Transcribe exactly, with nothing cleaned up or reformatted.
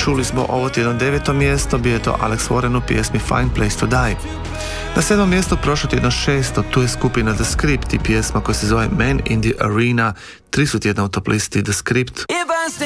čuli smo ovo tjedno deveto mjesto, bio je to Alex Warren u pjesmi Fine Place to Die. Na sedmom mjestu prošlo tjedno šesto, tu je skupina The Script i pjesma koja se zove Man in the Arena, tri su tjedna u top listi The Script.